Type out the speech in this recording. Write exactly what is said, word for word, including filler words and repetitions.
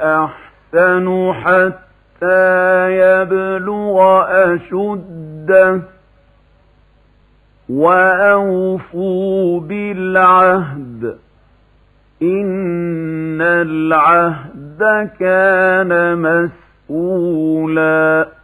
أحسن حتى يبلغ أشده وأوفوا بالعهد إن العهد كان مسؤولا